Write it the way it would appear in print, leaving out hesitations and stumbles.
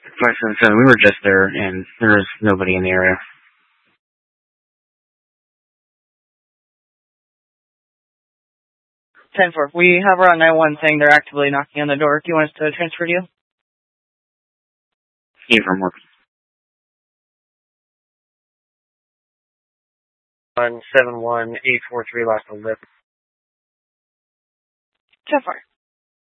577, we were just there, and there was nobody in the area. 10-4. We have her on 9-1 saying they're actively knocking on the door. Do you want us to transfer to you? From work. 171-843 last on lip. 10-4.